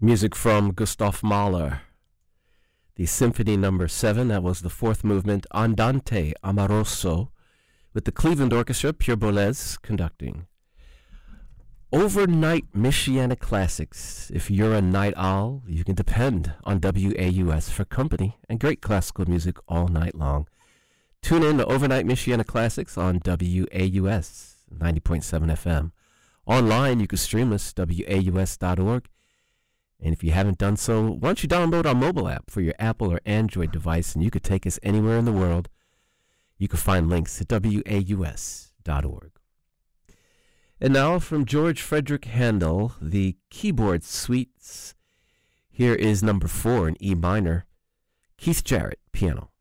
Music from Gustav Mahler. The Symphony No. 7, that was the fourth movement, Andante Amoroso, with the Cleveland Orchestra, Pierre Boulez, conducting. Overnight Michiana Classics. If you're a night owl, you can depend on WAUS for company and great classical music all night long. Tune in to Overnight Michiana Classics on WAUS 90.7 FM. Online, you can stream us, WAUS.org. And if you haven't done so, why don't you download our mobile app for your Apple or Android device, and you could take us anywhere in the world. You can find links at WAUS.org. And now from George Frederick Handel, the Keyboard Suites. Here is number 4 in E minor. Keith Jarrett, piano.